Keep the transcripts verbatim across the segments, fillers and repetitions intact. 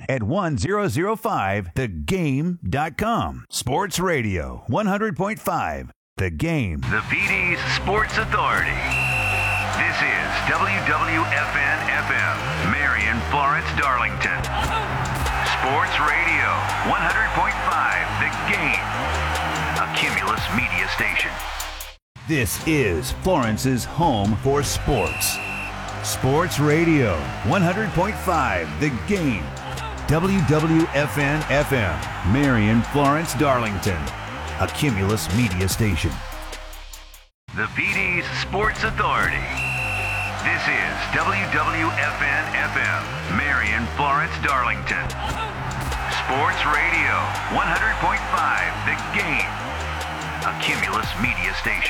at one thousand five the game dot com. Sports Radio one hundred point five The Game. The P D's Sports Authority. This is W W F N F M, Marion, Florence, Darlington. Sports Radio one hundred point five The Game, a Cumulus media station. This is Florence's home for sports. Sports Radio one hundred point five The Game. W W F N F M, Marion, Florence, Darlington, a Cumulus media station. The P D's Sports Authority. This is W W F N F M, Marion, Florence, Darlington. Sports Radio one hundred point five The Game, a Cumulus media station.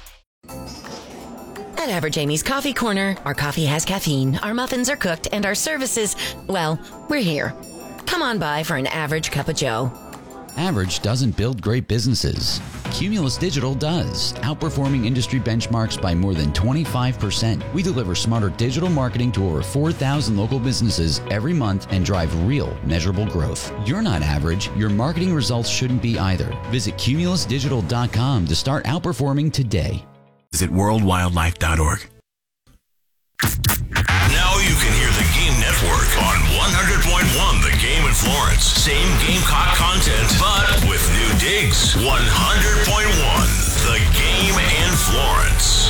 At Average Amy's Coffee Corner, our coffee has caffeine, our muffins are cooked, and our services, well, we're here. Come on by for an average cup of joe. Average doesn't build great businesses. Cumulus Digital does, outperforming industry benchmarks by more than twenty-five percent. We deliver smarter digital marketing to over four thousand local businesses every month and drive real, measurable growth. You're not average. Your marketing results shouldn't be either. Visit cumulus digital dot com to start outperforming today. Visit world wildlife dot org. Now you can hear the Game Network on one hundred point one The Game in Florence. Same Gamecock content, but with new digs. one hundred point one The Game in Florence.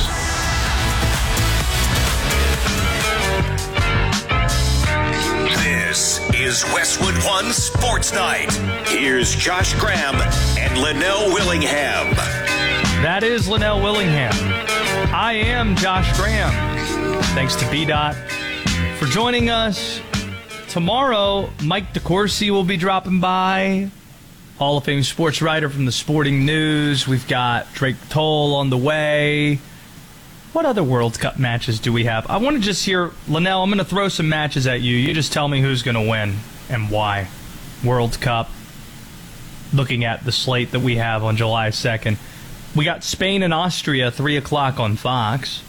This is Westwood One Sports Night. Here's Josh Graham and Linnell Willingham. That is Linnell Willingham. I am Josh Graham. Thanks to B DOT for joining us. Tomorrow, Mike DeCourcy will be dropping by. Hall of Fame sports writer from the Sporting News. We've got Drake Toll on the way. What other World Cup matches do we have? I want to just hear, Linnell, I'm going to throw some matches at you. You just tell me who's going to win and why. World Cup, looking at the slate that we have on July second. We got Spain and Austria, three o'clock on Fox.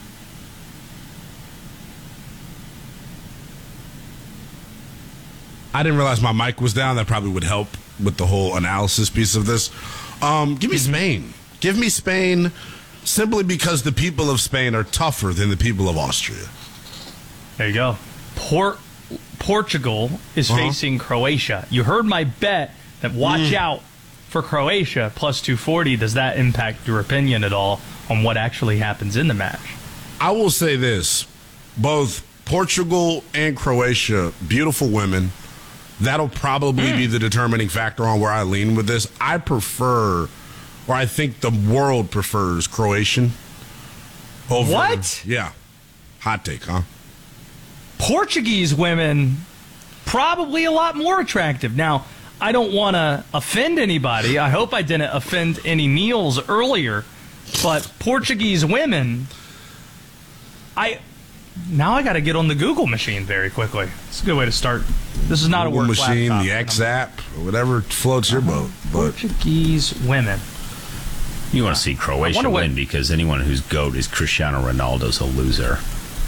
I didn't realize my mic was down. That probably would help with the whole analysis piece of this. Um, give me Spain. Give me Spain simply because the people of Spain are tougher than the people of Austria. There you go. Port Portugal is uh-huh. facing Croatia. You heard my bet that watch mm. out for Croatia, plus two forty. Does that impact your opinion at all on what actually happens in the match? I will say this. Both Portugal and Croatia, beautiful women. That'll probably mm. be the determining factor on where I lean with this. I prefer, or I think the world prefers Croatian over... What? Yeah. Hot take, huh? Portuguese women, probably a lot more attractive. Now, I don't want to offend anybody. I hope I didn't offend any Neils earlier. But Portuguese women, I now I got to get on the Google machine very quickly. It's a good way to start. This is not Google a work machine, laptop, the X app, or whatever floats your boat. But Portuguese women. You want to see Croatia win what, because anyone whose GOAT is Cristiano Ronaldo's a loser.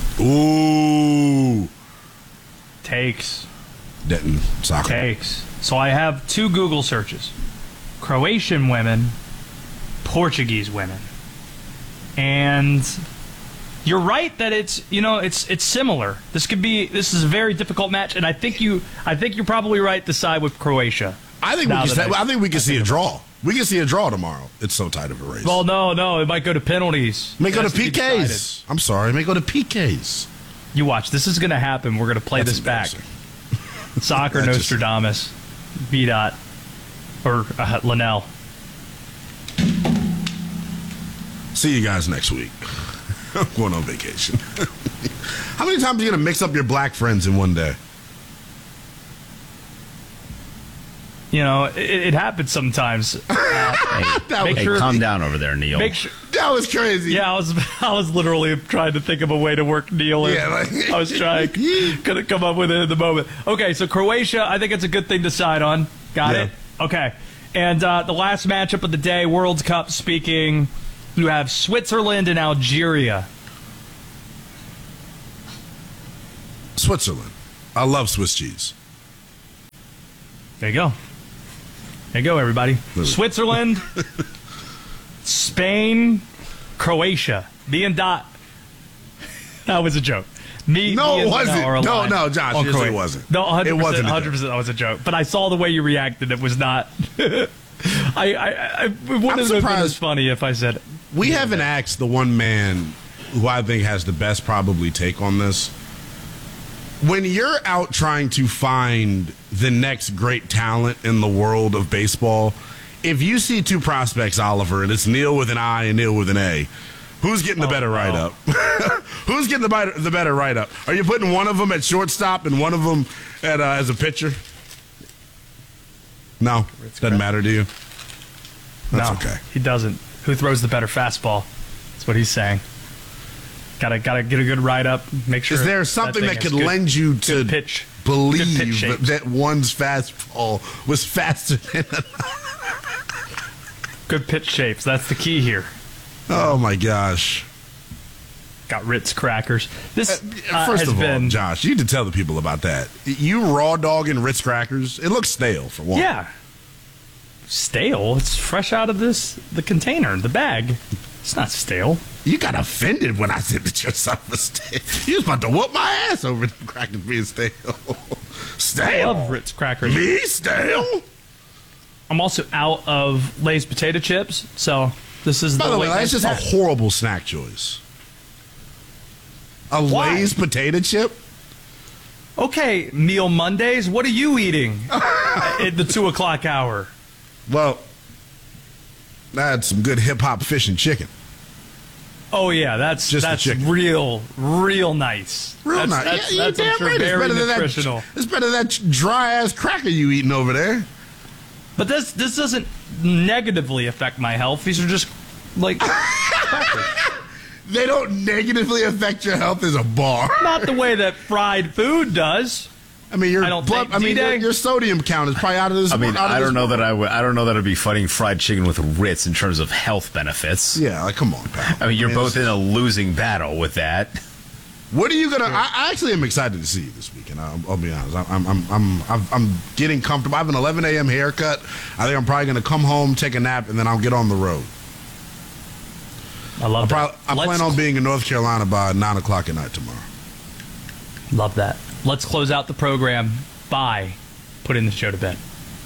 Ooh. Takes. Denton, soccer. Takes. So I have two Google searches. Croatian women, Portuguese women. And you're right that it's, you know, it's it's similar. This could be this is a very difficult match, and I think you I think you're probably right to side with Croatia. I think we can say, I, I think we can see a draw. We can see a draw tomorrow. It's so tight of a race. Well, no, no, it might go to penalties. It may go to P Ks. I'm sorry, it may go to P Ks. You watch. This is going to happen. We're going to play That's this back. Soccer Nostradamus. Just... B dot or uh, Linnell. See you guys next week. I'm going on vacation. How many times are you going to mix up your black friends in one day? You know, it, it happens sometimes. Uh, hey, make hey, sure, calm down over there, Neil. Make sure, that was crazy. Yeah, I was I was literally trying to think of a way to work Neil in. Yeah, like, I was trying. Couldn't come up with it in the moment. Okay, so Croatia, I think it's a good thing to side on. Got yeah. it? Okay. And uh, the last matchup of the day, World Cup speaking, you have Switzerland and Algeria. Switzerland. I love Swiss cheese. There you go. There you go, everybody. Switzerland, Spain, Croatia. Me and Dot. That was a joke. Me, no, me it wasn't. No, no, no, Josh, on seriously, it wasn't. No, one hundred percent, it wasn't. one hundred percent that was a joke. But I saw the way you reacted. It was not. I, I, I, it wouldn't have been as funny if I said it. We haven't asked the one man who I think has the best probably take on this. When you're out trying to find the next great talent in the world of baseball, if you see two prospects, Oliver, and it's Neil with an I and Neil with an A, who's getting the oh, better no. write-up? Who's getting the better, the better write-up? Are you putting one of them at shortstop and one of them at, uh, as a pitcher? No, doesn't matter to you? That's no, okay. He doesn't. Who throws the better fastball? That's what he's saying. Gotta gotta get a good write up. Make sure. Is there something that, that could good, lend you to pitch, believe pitch that, that one's fastball was faster than another? Good pitch shapes. That's the key here. Oh my gosh! Got Ritz crackers. This uh, first uh, has of all, been, Josh, you need to tell the people about that. You raw dogging Ritz crackers. It looks stale for one. Yeah. Stale? It's fresh out of this the container, the bag. It's not stale. You got offended when I said that your son was stale. You was about to whoop my ass over the crackers being stale. Stale? I love Ritz crackers. Me stale? I'm also out of Lay's potato chips, so this is By the the way, that's just snack. a horrible snack choice. A Why? Lay's potato chip? Okay, Meal Mondays, what are you eating at the two o'clock hour? Well, I had some good hip-hop fish and chicken. Oh, yeah, that's Just that's the chicken. real, real nice. Real that's, nice. That's, yeah, that's, you're I'm damn sure, right. It's very better, than nutritional. that, it's better than that dry-ass cracker you eating over there. But this this doesn't negatively affect my health. These are just, like, crackers. They don't negatively affect your health as a bar. Not the way that fried food does. I mean, your I don't blood, think I mean, your, your sodium count is probably out of this. I mean, out of I this don't know world. that I would. I don't know that I'd be fighting fried chicken with Ritz in terms of health benefits. Yeah, like, come on, pal. I mean, you're I mean, both in a losing battle with that. What are you gonna? I, I actually am excited to see you this weekend. I'll, I'll be honest. I'm, I'm, I'm, I'm, I'm getting comfortable. I have an eleven a.m. haircut. I think I'm probably gonna come home, take a nap, and then I'll get on the road. I love I'm that. probably, I Let's plan on being in North Carolina by nine o'clock at night tomorrow. Love that. Let's close out the program by putting the show to bed.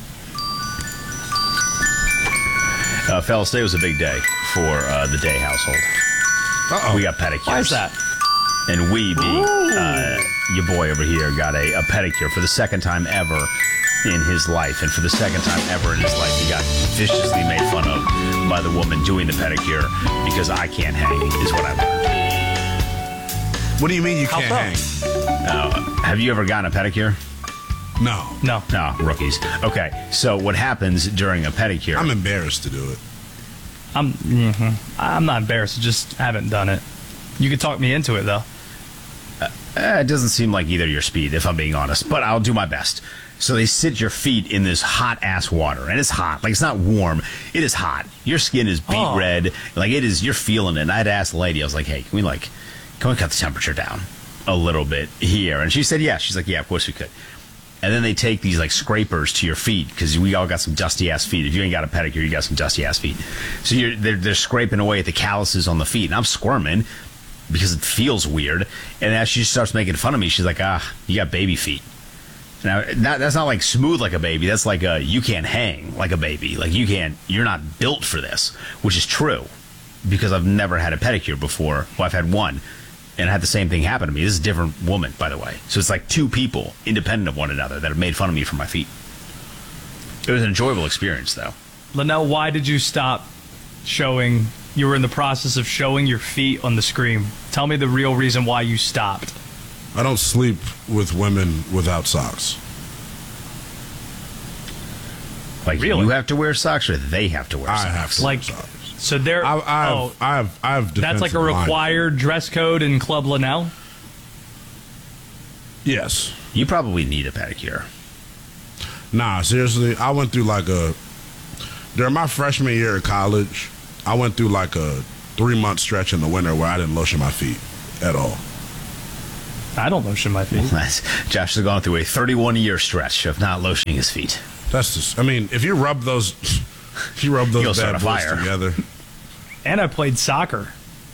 Uh, fellas, today was a big day for uh, the Day household. Uh-oh. We got pedicures. Why is that? And we, being uh, your boy over here, got a, a pedicure for the second time ever in his life. And for the second time ever in his life, he got viciously made fun of by the woman doing the pedicure because I can't hang, is what I learned. What do you mean you How can't so? hang? Uh, have you ever gotten a pedicure? No. No. No, rookies. Okay, so what happens during a pedicure? I'm embarrassed to do it. I'm mm-hmm. I'm not embarrassed. I just haven't done it. You could talk me into it, though. Uh, it doesn't seem like either your speed, if I'm being honest, but I'll do my best. So they sit your feet in this hot-ass water, and it's hot. Like, it's not warm. It is hot. Your skin is beet Oh. red. Like, it is, you're feeling it. And I'd asked the lady, I was like, hey, can we, like, can we cut the temperature down a little bit here? And she said, yeah. She's like, yeah, of course we could. And then they take these, like, scrapers to your feet, because we all got some dusty-ass feet. If you ain't got a pedicure, you got some dusty-ass feet. So you're, they're, they're scraping away at the calluses on the feet, and I'm squirming because it feels weird. And as she starts making fun of me, she's like, ah, you got baby feet. Now, that, that's not like smooth like a baby. That's like a, you can't hang like a baby. Like, you can't, you're not built for this, which is true, because I've never had a pedicure before. Well, I've had one, and I had the same thing happen to me. This is a different woman, by the way. So it's like two people, independent of one another, that have made fun of me for my feet. It was an enjoyable experience, though. Linnell, why did you stop showing? You were in the process of showing your feet on the screen. Tell me the real reason why you stopped. I don't sleep with women without socks. Like, Really? you have to wear socks, or they have to wear I socks? have to Like, wear socks. so there. I, I have, oh, I have, I have that's like a defensive line. required dress code in Club Linnell. Yes. You probably need a pedicure. Nah, seriously, I went through like a during my freshman year of college, I went through like a three month stretch in the winter where I didn't lotion my feet at all. I don't lotion my feet. Josh has gone through a thirty-one year stretch of not lotioning his feet. That's just, I mean, if you rub those, if you rub those bad boys together. And I played soccer.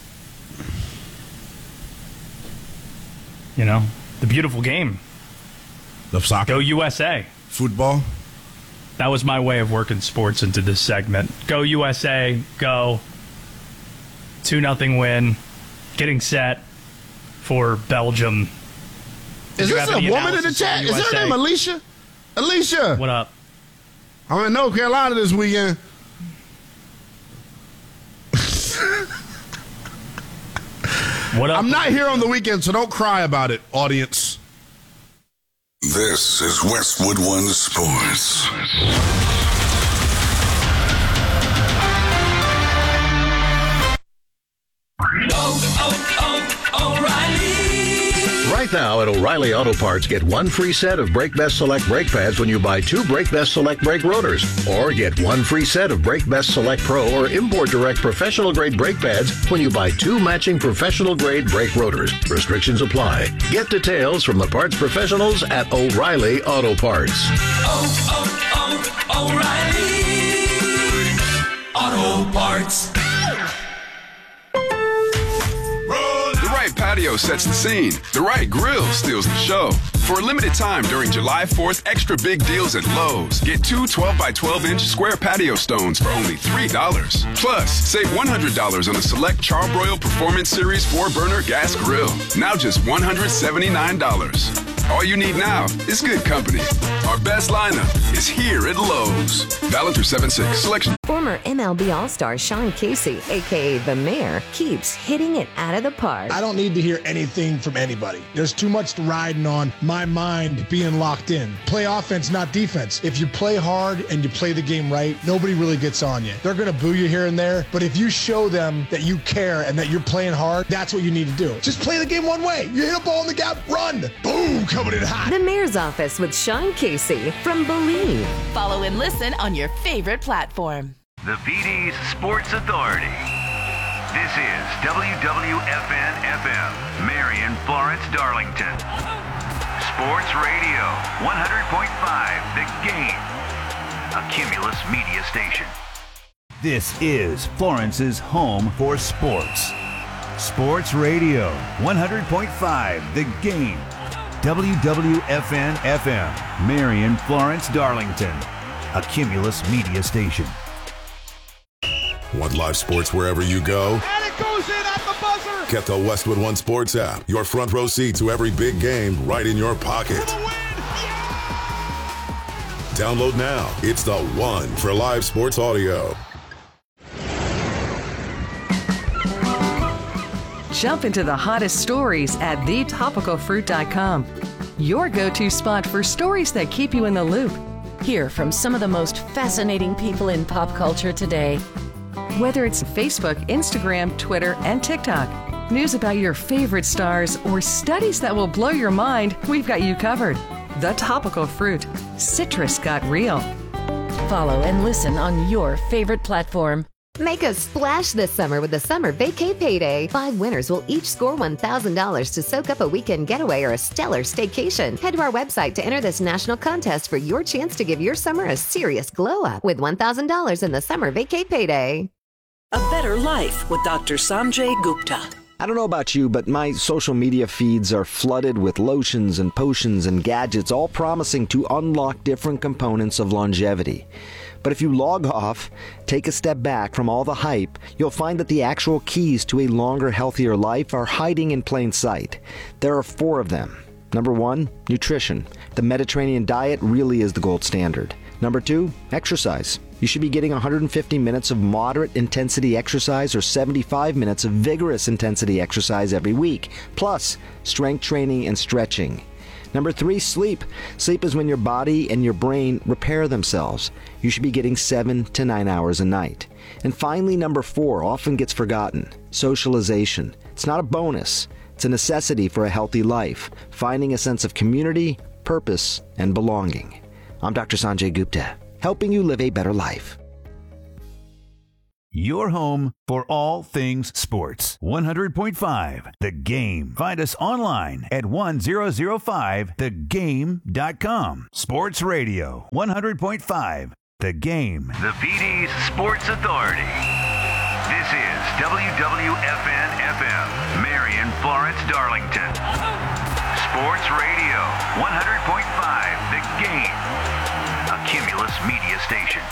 You know, the beautiful game. Of soccer? Go U S A. Football? That was my way of working sports into this segment. Go U S A, go. two nothing win. Getting set for Belgium. Did Is this a woman in the chat? Is her name Alicia? Alicia! What up? I'm in North Carolina this weekend. What up? I'm not here on the weekend, so don't cry about it, audience. This is Westwood One Sports. Oh, oh, O'Reilly. Right now at O'Reilly Auto Parts, get one free set of Brake Best Select brake pads when you buy two Brake Best Select brake rotors. Or get one free set of Brake Best Select Pro or Import Direct professional grade brake pads when you buy two matching professional grade brake rotors. Restrictions apply. Get details from the parts professionals at O'Reilly Auto Parts. Oh, oh, oh, O'Reilly Auto Parts. The right patio sets the scene. The right grill steals the show. For a limited time during July fourth, extra big deals at Lowe's. Get two twelve by twelve inch square patio stones for only three dollars. Plus, save one hundred dollars on the select Charbroil Performance Series four burner gas grill. Now just one hundred seventy-nine dollars. All you need now is good company. Our best lineup is here at Lowe's. Valid through seven six. Selection. Former M L B All-Star Sean Casey, a k a. The Mayor, keeps hitting it out of the park. I don't need to hear anything from anybody. There's too much riding on my mind being locked in. Play offense, not defense. If you play hard and you play the game right, nobody really gets on you. They're going to boo you here and there, but if you show them that you care and that you're playing hard, that's what you need to do. Just play the game one way. You hit a ball in the gap, run. Boom, coming in hot. The Mayor's Office with Sean Casey from Believe. Follow and listen on your favorite platform. The P D's Sports Authority. This is W W F N F M, Marion, Florence, Darlington. Sports Radio, one hundred point five, The Game, a Cumulus media station. This is Florence's home for sports. Sports Radio, one hundred point five, The Game, W W F N F M, Marion, Florence, Darlington, a Cumulus media station. Want live sports wherever you go? And it goes in at the buzzer! Get the Westwood One Sports app. Your front row seat to every big game right in your pocket. Download now. It's the one for live sports audio. Jump into the hottest stories at the topical fruit dot com. Your go-to spot for stories that keep you in the loop. Hear from some of the most fascinating people in pop culture today. Whether it's Facebook, Instagram, Twitter, and TikTok, news about your favorite stars, or studies that will blow your mind, we've got you covered. The Topical Fruit. Citrus got real. Follow and listen on your favorite platform. Make a splash this summer with the Summer Vacay Payday. Five winners will each score one thousand dollars to soak up a weekend getaway or a stellar staycation. Head to our website to enter this national contest for your chance to give your summer a serious glow up with one thousand dollars in the Summer Vacay Payday. A Better Life with Doctor Sanjay Gupta. I don't know about you, but my social media feeds are flooded with lotions and potions and gadgets, all promising to unlock different components of longevity. But if you log off, take a step back from all the hype, you'll find that the actual keys to a longer, healthier life are hiding in plain sight. There are four of them. Number one, nutrition. The Mediterranean diet really is the gold standard. Number two, exercise. You should be getting one hundred fifty minutes of moderate intensity exercise or seventy-five minutes of vigorous intensity exercise every week, plus strength training and stretching. Number three, sleep. Sleep is when your body and your brain repair themselves. You should be getting seven to nine hours a night. And finally, number four, often gets forgotten, socialization. It's not a bonus. It's a necessity for a healthy life, finding a sense of community, purpose, and belonging. I'm Doctor Sanjay Gupta, helping you live a better life. your home for all things sports. one hundred point five The Game. Find us online at one thousand five the game dot com. Sports Radio one hundred point five The Game. The P D's Sports Authority. This is W W F N F M, Marion, Florence, Darlington. Sports Radio one hundred point five The Game, a Cumulus media station.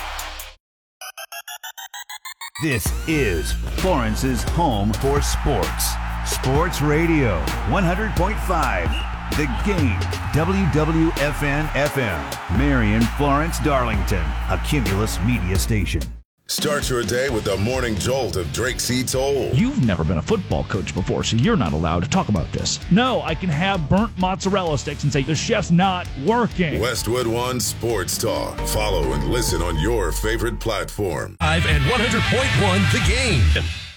This is Florence's home for sports. Sports Radio one hundred point five The Game. W W F N F M, Marion, Florence, Darlington, a Cumulus media station. Start your day with the morning jolt of Drake C. Toll. You've never been a football coach before, so you're not allowed to talk about this. No, I can have burnt mozzarella sticks and say the chef's not working. Westwood One Sports Talk. Follow and listen on your favorite platform. Five and one hundred point one The Game.